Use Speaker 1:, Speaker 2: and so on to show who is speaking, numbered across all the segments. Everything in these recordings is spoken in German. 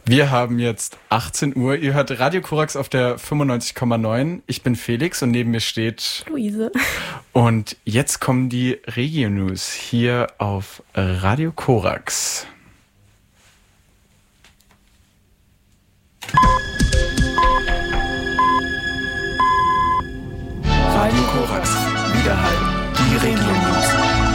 Speaker 1: Wir haben jetzt 18 Uhr. Ihr hört Radio Korax auf der 95,9. Ich bin Felix und neben mir steht
Speaker 2: Luise.
Speaker 1: Und jetzt kommen die Regio-News hier auf Radio Korax. Radio Korax, Widerhall, die Regio-News.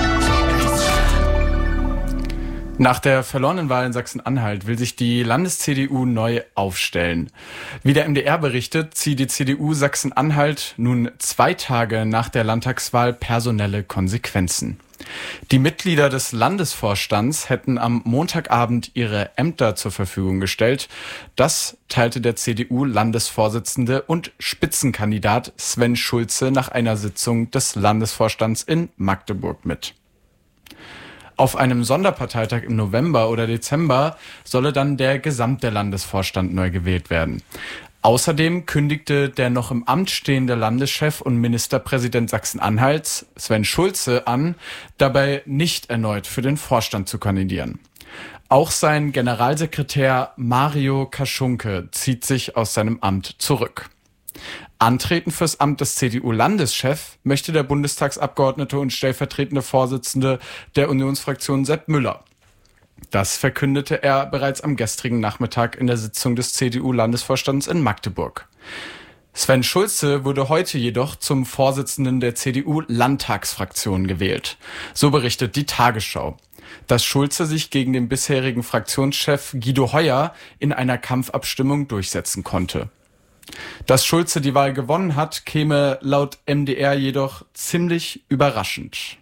Speaker 1: Nach der verlorenen Wahl in Sachsen-Anhalt will sich die Landes-CDU neu aufstellen. Wie der MDR berichtet, zieht die CDU Sachsen-Anhalt nun 2 Tage nach der Landtagswahl personelle Konsequenzen. Die Mitglieder des Landesvorstands hätten am Montagabend ihre Ämter zur Verfügung gestellt. Das teilte der CDU-Landesvorsitzende und Spitzenkandidat Sven Schulze nach einer Sitzung des Landesvorstands in Magdeburg mit. Auf einem Sonderparteitag im November oder Dezember solle dann der gesamte Landesvorstand neu gewählt werden. Außerdem kündigte der noch im Amt stehende Landeschef und Ministerpräsident Sachsen-Anhalts, Sven Schulze, an, dabei nicht erneut für den Vorstand zu kandidieren. Auch sein Generalsekretär Mario Kaschunke zieht sich aus seinem Amt zurück. Antreten fürs Amt des CDU-Landeschef möchte der Bundestagsabgeordnete und stellvertretende Vorsitzende der Unionsfraktion Sepp Müller. Das verkündete er bereits am gestrigen Nachmittag in der Sitzung des CDU-Landesvorstands in Magdeburg. Sven Schulze wurde heute jedoch zum Vorsitzenden der CDU-Landtagsfraktion gewählt. So berichtet die Tagesschau. Dass Schulze sich gegen den bisherigen Fraktionschef Guido Heuer in einer Kampfabstimmung durchsetzen konnte. Dass Schulze die Wahl gewonnen hat, käme laut MDR jedoch ziemlich überraschend.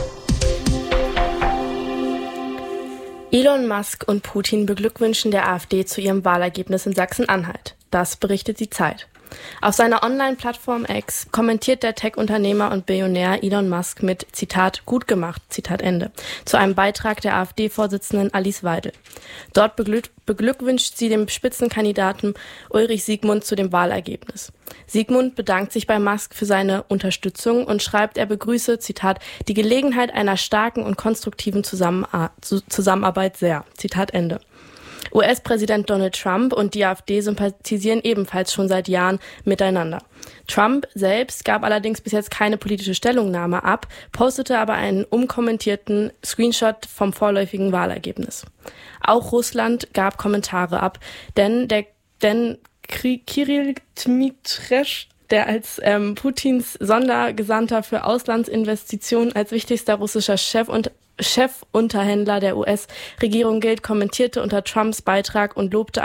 Speaker 2: Elon Musk und Putin beglückwünschen der AfD zu ihrem Wahlergebnis in Sachsen-Anhalt. Das berichtet die Zeit. Auf seiner Online-Plattform X kommentiert der Tech-Unternehmer und Billionär Elon Musk mit Zitat gut gemacht, Zitat Ende, zu einem Beitrag der AfD-Vorsitzenden Alice Weidel. Dort beglückwünscht sie dem Spitzenkandidaten Ulrich Siegmund zu dem Wahlergebnis. Siegmund bedankt sich bei Musk für seine Unterstützung und schreibt, er begrüße, Zitat, die Gelegenheit einer starken und konstruktiven Zusammenarbeit sehr, Zitat Ende. US-Präsident Donald Trump und die AfD sympathisieren ebenfalls schon seit Jahren miteinander. Trump selbst gab allerdings bis jetzt keine politische Stellungnahme ab, postete aber einen umkommentierten Screenshot vom vorläufigen Wahlergebnis. Auch Russland gab Kommentare ab, denn Kirill Dmitriev, der als Putins Sondergesandter für Auslandsinvestitionen als wichtigster russischer Chefunterhändler der US-Regierung gilt, kommentierte unter Trumps Beitrag und lobte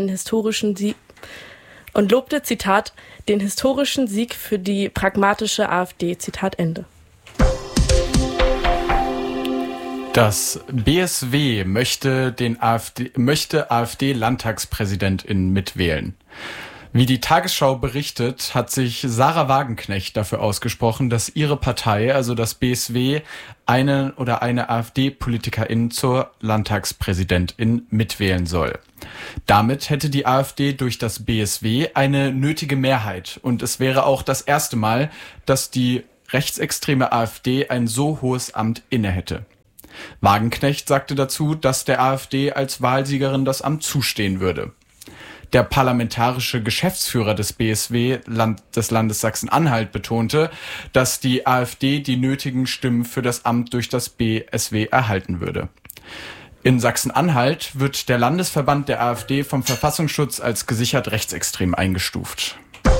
Speaker 2: Zitat, den historischen Sieg für die pragmatische AfD, Zitat Ende.
Speaker 1: Das BSW möchte AfD-Landtagspräsidentin mitwählen. Wie die Tagesschau berichtet, hat sich Sarah Wagenknecht dafür ausgesprochen, dass ihre Partei, also das BSW, eine AfD-Politikerin zur Landtagspräsidentin mitwählen soll. Damit hätte die AfD durch das BSW eine nötige Mehrheit und es wäre auch das erste Mal, dass die rechtsextreme AfD ein so hohes Amt inne hätte. Wagenknecht sagte dazu, dass der AfD als Wahlsiegerin das Amt zustehen würde. Der parlamentarische Geschäftsführer des BSW des Landes Sachsen-Anhalt betonte, dass die AfD die nötigen Stimmen für das Amt durch das BSW erhalten würde. In Sachsen-Anhalt wird der Landesverband der AfD vom Verfassungsschutz als gesichert rechtsextrem eingestuft.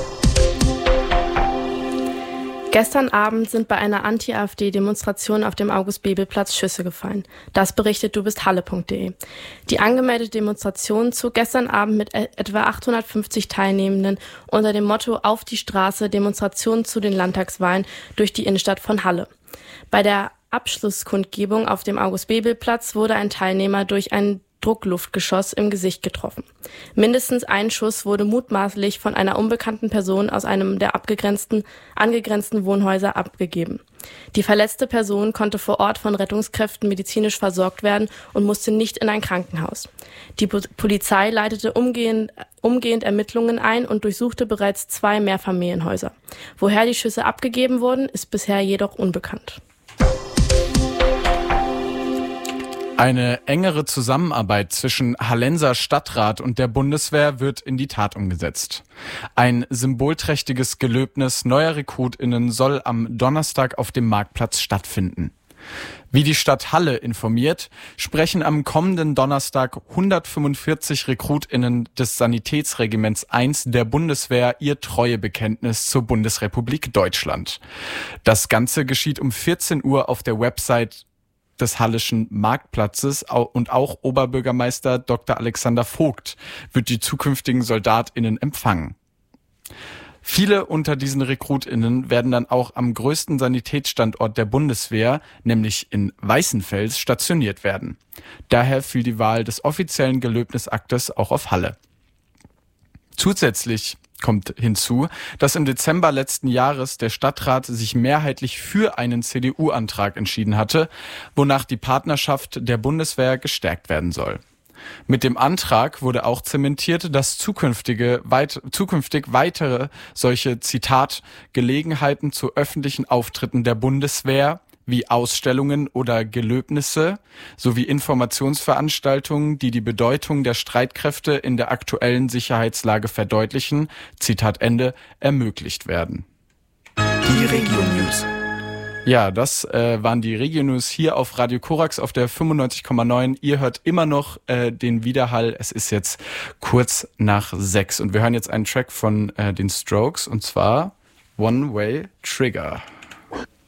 Speaker 2: Gestern Abend sind bei einer Anti-AfD-Demonstration auf dem August-Bebel-Platz Schüsse gefallen. Das berichtet dubisthalle.de. Die angemeldete Demonstration zog gestern Abend mit etwa 850 Teilnehmenden unter dem Motto Auf die Straße, Demonstration zu den Landtagswahlen durch die Innenstadt von Halle. Bei der Abschlusskundgebung auf dem August-Bebel-Platz wurde ein Teilnehmer durch ein Druckluftgeschoss im Gesicht getroffen. Mindestens ein Schuss wurde mutmaßlich von einer unbekannten Person aus einem der angegrenzten Wohnhäuser abgegeben. Die verletzte Person konnte vor Ort von Rettungskräften medizinisch versorgt werden und musste nicht in ein Krankenhaus. Die Polizei leitete umgehend Ermittlungen ein und durchsuchte bereits 2 Mehrfamilienhäuser. Woher die Schüsse abgegeben wurden, ist bisher jedoch unbekannt.
Speaker 1: Eine engere Zusammenarbeit zwischen Hallenser Stadtrat und der Bundeswehr wird in die Tat umgesetzt. Ein symbolträchtiges Gelöbnis neuer RekrutInnen soll am Donnerstag auf dem Marktplatz stattfinden. Wie die Stadt Halle informiert, sprechen am kommenden Donnerstag 145 RekrutInnen des Sanitätsregiments 1 der Bundeswehr ihr Treuebekenntnis zur Bundesrepublik Deutschland. Das Ganze geschieht um 14 Uhr auf der Website des Halleschen Marktplatzes und auch Oberbürgermeister Dr. Alexander Vogt wird die zukünftigen SoldatInnen empfangen. Viele unter diesen RekrutInnen werden dann auch am größten Sanitätsstandort der Bundeswehr, nämlich in Weißenfels, stationiert werden. Daher fiel die Wahl des offiziellen Gelöbnisaktes auch auf Halle. Zusätzlich kommt hinzu, dass im Dezember letzten Jahres der Stadtrat sich mehrheitlich für einen CDU-Antrag entschieden hatte, wonach die Partnerschaft der Bundeswehr gestärkt werden soll. Mit dem Antrag wurde auch zementiert, dass zukünftig weitere solche, Zitat, Gelegenheiten zu öffentlichen Auftritten der Bundeswehr wie Ausstellungen oder Gelöbnisse sowie Informationsveranstaltungen, die die Bedeutung der Streitkräfte in der aktuellen Sicherheitslage verdeutlichen, Zitat Ende, ermöglicht werden.
Speaker 3: Die Region News.
Speaker 1: Ja, das waren die Regio-News hier auf Radio Korax auf der 95,9. Ihr hört immer noch den Widerhall. Es ist jetzt kurz nach 6 und wir hören jetzt einen Track von den Strokes und zwar One Way Trigger.